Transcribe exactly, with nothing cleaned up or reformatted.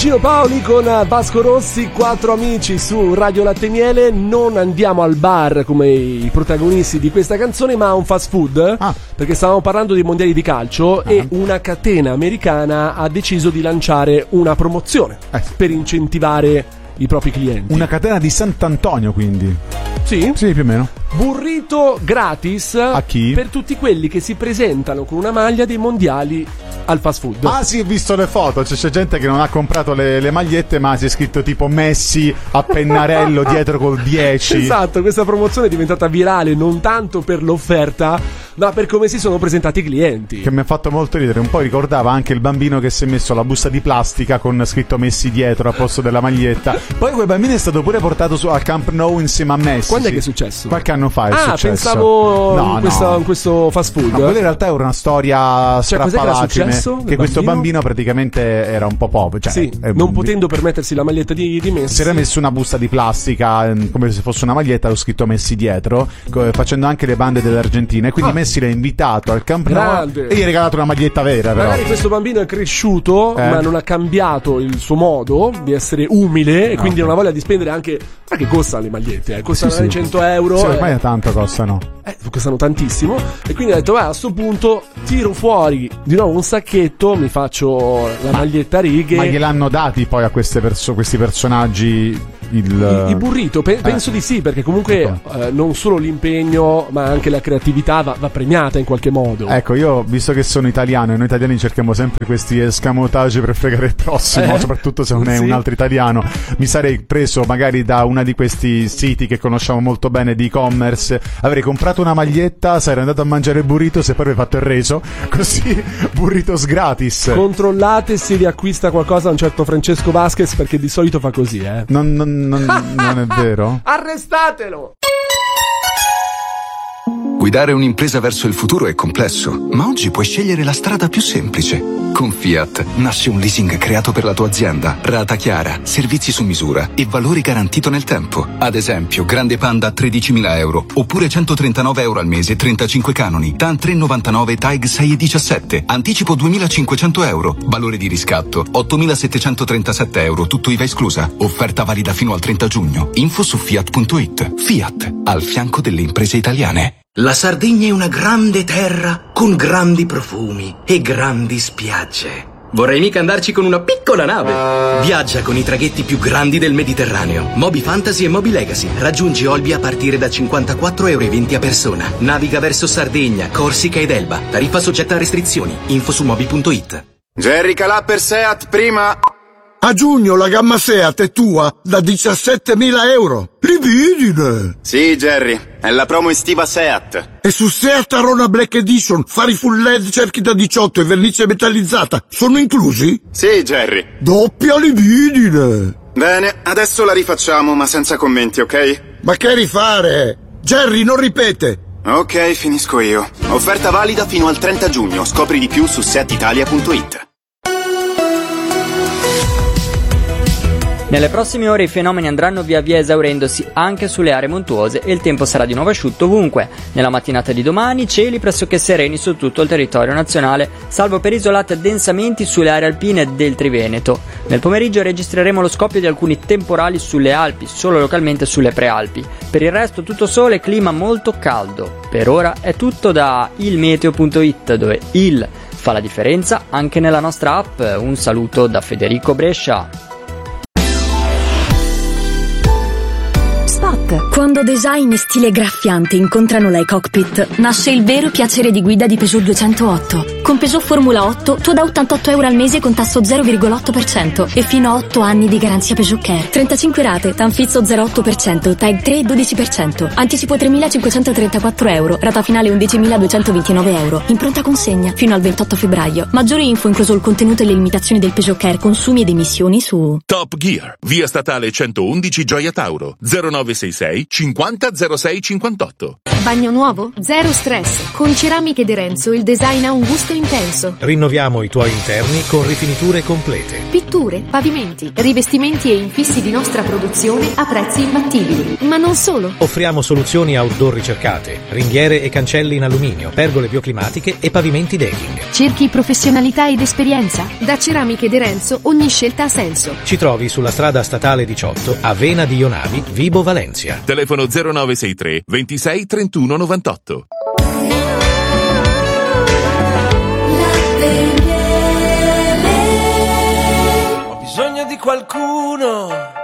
Gino Paoli con Vasco Rossi, quattro amici su Radio Latte e Miele. Non andiamo al bar come i protagonisti di questa canzone, ma a un fast food, ah. perché stavamo parlando dei mondiali di calcio ah. e una catena americana ha deciso di lanciare una promozione eh. per incentivare i propri clienti. Una catena di Sant'Antonio, quindi? Sì? Sì, più o meno. Burrito gratis a chi? Per tutti quelli che si presentano con una maglia dei mondiali al fast food. Ah sì, ho visto le foto, cioè, c'è gente che non ha comprato le, le magliette, ma si è scritto tipo Messi a pennarello dietro col dieci. Esatto, questa promozione è diventata virale non tanto per l'offerta, ma per come si sono presentati i clienti. Che mi ha fatto molto ridere, un po' ricordava anche il bambino che si è messo la busta di plastica con scritto Messi dietro al posto della maglietta. Poi quel bambino è stato pure portato su, al Camp Nou insieme a Messi. Quando sì. è che è successo? Qualche anno fa è ah, successo. pensavo no, in, questa, no. in questo fast food. Ma quella in realtà era una storia cioè, strappalacrime. Che bambino? Questo bambino praticamente era un po' povero, cioè, sì, eh, non potendo permettersi la maglietta di, di Messi, si era messo una busta di plastica come se fosse una maglietta, l'ho scritto Messi dietro, facendo anche le bande dell'Argentina, e quindi ah. Messi l'ha invitato al Camp Nou e gli ha regalato una maglietta vera. Però magari questo bambino è cresciuto eh. ma non ha cambiato il suo modo di essere umile e quindi okay. ha una voglia di spendere anche. Ma che costano le magliette? Eh? Costano sì, sì. cento euro. Sì, ormai eh. tanto costano. Eh, costano tantissimo. E quindi ha detto, beh, a sto punto tiro fuori di nuovo un sacchetto, mi faccio la ma, maglietta a righe. Ma gliel'hanno dati poi a queste perso- questi personaggi il... I, i burrito? Pe- eh. Penso di sì, perché comunque eh, non solo l'impegno, ma anche la creatività va, va premiata in qualche modo. Ecco, io, visto che sono italiano e noi italiani cerchiamo sempre questi escamotage per fregare il prossimo, eh? soprattutto se non è sì. un altro italiano, mi sarei preso magari da una di questi siti che conosciamo molto bene di e-commerce, avrei comprato una maglietta, sarei andato a mangiare il burrito, se poi avrei fatto il reso, così burritos gratis. Controllate se vi acquista qualcosa un certo Francesco Vasquez, perché di solito fa così, eh. Non, non, non, non è vero? Arrestatelo! Guidare un'impresa verso il futuro è complesso, ma oggi puoi scegliere la strada più semplice. Con Fiat nasce un leasing creato per la tua azienda, rata chiara, servizi su misura e valore garantito nel tempo. Ad esempio, Grande Panda a tredicimila euro, oppure centotrentanove euro al mese, trentacinque canoni, TAN tre virgola novantanove, TAG sei virgola diciassette, anticipo duemilacinquecento euro, valore di riscatto ottomilasettecenotrentasette euro, tutto I V A esclusa. Offerta valida fino al trenta giugno. Info su fiat punto it. Fiat, al fianco delle imprese italiane. La Sardegna è una grande terra con grandi profumi e grandi spiagge. Vorrei mica andarci con una piccola nave. Viaggia con i traghetti più grandi del Mediterraneo. Moby Fantasy e Moby Legacy. Raggiungi Olbia a partire da cinquantaquattro euro e venti a persona. Naviga verso Sardegna, Corsica ed Elba. Tariffa soggetta a restrizioni. Info su moby punto it. Jerry Calà per Seat prima. A giugno la gamma Seat è tua da diciassettemila euro. Lividine! Sì, Jerry, è la promo estiva Seat. E su Seat Arona Black Edition, fari full L E D, cerchi da diciotto e vernice metallizzata sono inclusi? Sì, Jerry. Doppia lividine! Bene, adesso la rifacciamo, ma senza commenti, ok? Ma che rifare? Jerry, non ripete! Ok, finisco io. Offerta valida fino al trenta giugno. Scopri di più su seat italia punto it. Nelle prossime ore i fenomeni andranno via via esaurendosi anche sulle aree montuose e il tempo sarà di nuovo asciutto ovunque. Nella mattinata di domani cieli pressoché sereni su tutto il territorio nazionale, salvo per isolati addensamenti sulle aree alpine del Triveneto. Nel pomeriggio registreremo lo scoppio di alcuni temporali sulle Alpi, solo localmente sulle prealpi. Per il resto tutto sole e clima molto caldo. Per ora è tutto da il meteo punto it, dove il fa la differenza anche nella nostra app. Un saluto da Federico Brescia. Quando design e stile graffiante incontrano la e-cockpit, nasce il vero piacere di guida di Peugeot duecentootto. Con Peugeot Formula otto tu da ottantotto euro al mese con tasso zero virgola otto per cento e fino a otto anni di garanzia Peugeot Care. trentacinque rate, Tanfizzo zero virgola otto per cento, Tag tre e dodici per cento. Anticipo tremilacinquecentotrentaquattro euro, rata finale undicimiladuecentoventinove euro. In pronta consegna fino al ventotto febbraio. Maggiori info incluso il contenuto e le limitazioni del Peugeot Care, consumi ed emissioni su Top Gear, via statale centoundici Gioia Tauro, zero nove sei sei cinquanta zero sei cinquantotto. Bagno nuovo? Zero stress. Con Ceramiche De Renzo il design ha un gusto intenso. Rinnoviamo i tuoi interni con rifiniture complete. Pitture, pavimenti, rivestimenti e infissi di nostra produzione a prezzi imbattibili. Ma non solo. Offriamo soluzioni outdoor ricercate, ringhiere e cancelli in alluminio, pergole bioclimatiche e pavimenti decking. Cerchi professionalità ed esperienza? Da Ceramiche De Renzo ogni scelta ha senso. Ci trovi sulla strada statale diciotto a Vena di Ionavi, Vibo Valencia. Telefono zero nove sei tre ventisei trentuno novantotto. Ho bisogno di qualcuno